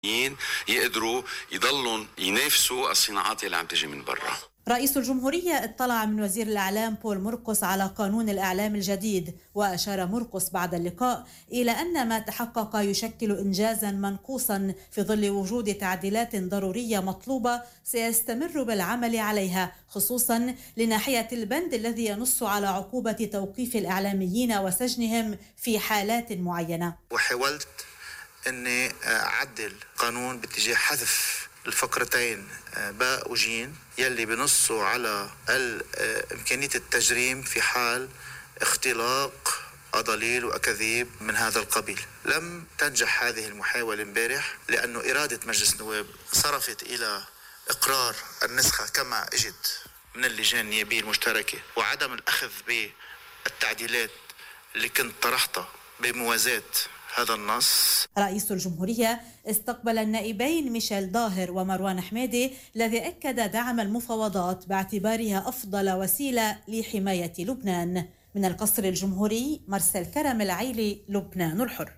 يقدروا يضلوا ينافسوا الصناعات اللي عم تجي من برا. رئيس الجمهورية اطلع من وزير الإعلام بول مرقس على قانون الإعلام الجديد، وأشار مرقس بعد اللقاء إلى أن ما تحقق يشكل إنجازا منقوصا في ظل وجود تعديلات ضرورية مطلوبة سيستمر بالعمل عليها، خصوصا لناحية البند الذي ينص على عقوبة توقيف الإعلاميين وسجنهم في حالات معينة. وحاولت أني أعدل قانون باتجاه حذف الفقرتين باء وجيم يلي بنصوا على إمكانية التجريم في حال اختلاق أضاليل وأكاذيب من هذا القبيل. لم تنجح هذه المحاولة امبارح لأنه إرادة مجلس النواب صرفت إلى إقرار النسخة كما اجت من اللجان النيابية المشتركة وعدم الأخذ بالتعديلات اللي كنت طرحتها بموازاة هذا النص. رئيس الجمهورية استقبل النائبين ميشيل ظاهر ومروان حميدي، الذي أكد دعم المفاوضات باعتبارها أفضل وسيلة لحماية لبنان. من القصر الجمهوري، مرسل كرم العيلي، لبنان الحر.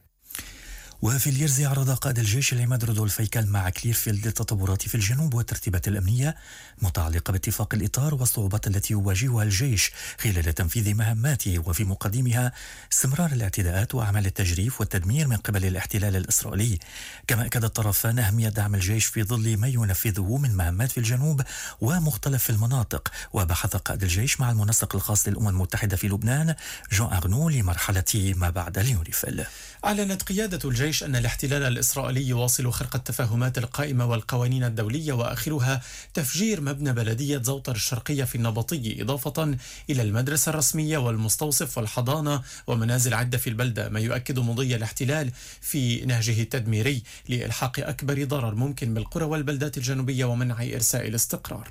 وفي اليرز عرض قائد الجيش العماد رودولف هيكل مع كليرفيلد التطورات في الجنوب والترتيبات الأمنية متعلقة باتفاق الإطار والصعوبات التي يواجهها الجيش خلال تنفيذ مهماته، وفي مقدمها استمرار الاعتداءات وأعمال التجريف والتدمير من قبل الاحتلال الإسرائيلي. كما أكد الطرفان أهمية دعم الجيش في ظل ما ينفذه من مهمات في الجنوب ومختلف المناطق. وبحث قائد الجيش مع المنسق الخاص للأمم المتحدة في لبنان جون أغنو لمرحلة ما بعد اليونيفيل. أعلنت قيادة الجيش أن الاحتلال الإسرائيلي يواصل خرق التفاهمات القائمة والقوانين الدولية، وآخرها تفجير مبنى بلدية زوطر الشرقية في النبطية، إضافة إلى المدرسة الرسمية والمستوصف والحضانة ومنازل عدة في البلدة، ما يؤكد مضي الاحتلال في نهجه التدميري لإلحاق أكبر ضرر ممكن بالقرى والبلدات الجنوبية ومنع إرساء الاستقرار.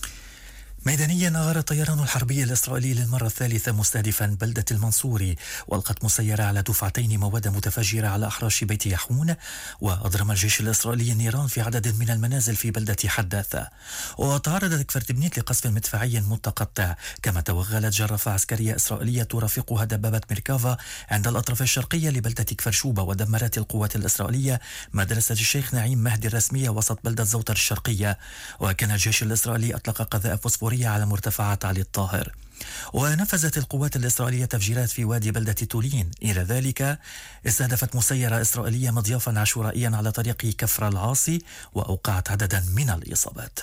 ميدانيا أغار الطيران الحربي الإسرائيلي للمرة الثالثة مستهدفا بلدة المنصوري، وألقت مسيرة على دفعتين مواد متفجرة على أحراش بيت يحون. وأضرم الجيش الإسرائيلي النيران في عدد من المنازل في بلدة حداثة. وتعرضت كفرتبنيت لقصف مدفعي متقطع، كما توغلت جرافة عسكرية إسرائيلية ترافقها دبابة ميركافا عند الأطراف الشرقية لبلدة كفرشوبة. ودمرت القوات الإسرائيلية مدرسة الشيخ نعيم مهدي الرسمية وسط بلدة زوطر الشرقية. وكان الجيش الإسرائيلي أطلق قذائف فوسفورية على مرتفعات علي الطاهر. ونفذت القوات الإسرائيلية تفجيرات في وادي بلدة تولين. إلى ذلك استهدفت مسيرة إسرائيلية مضيافا عشوائيا على طريق كفر العاصي وأوقعت عددا من الإصابات.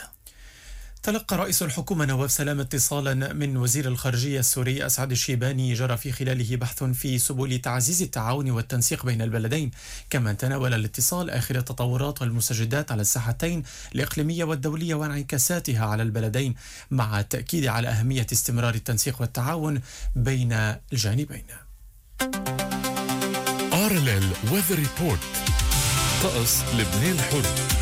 تلقى رئيس الحكومة نواف سلام اتصالا من وزير الخارجية السوري أسعد الشيباني جرى في خلاله بحث في سبل تعزيز التعاون والتنسيق بين البلدين. كما تناول الاتصال آخر التطورات والمستجدات على الساحتين الإقليمية والدولية وانعكاساتها على البلدين، مع التأكيد على أهمية استمرار التنسيق والتعاون بين الجانبين. RLL Weather Report. طقس لبنان الحر.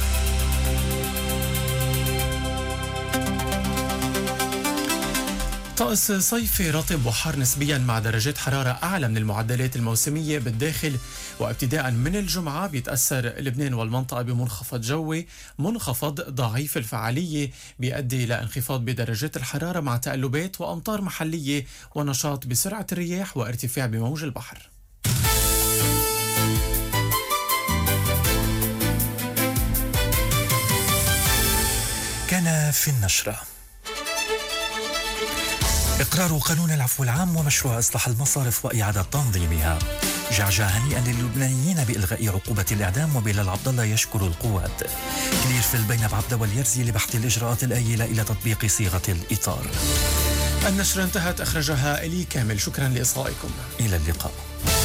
طقس صيفي رطب وحار نسبيا مع درجات حرارة أعلى من المعدلات الموسمية بالداخل. وابتداء من الجمعة بيتأثر لبنان والمنطقة بمنخفض جوي منخفض ضعيف الفعالية بيؤدي إلى انخفاض بدرجات الحرارة مع تقلبات وأمطار محلية ونشاط بسرعة الرياح وارتفاع بموج البحر. كان في النشرة إقرار قانون العفو العام ومشروع إصلاح المصارف وإعادة تنظيمها. جعجع هنيئا للبنانيين بإلغاء عقوبة الإعدام. وبلال عبد الله يشكر القوات. كليرفيلد بين عبده واليرزي لبحث الإجراءات الآيلة إلى تطبيق صيغة الإطار. النشرة انتهت، أخرجها إلي كامل. شكرا لإصغائكم. إلى اللقاء.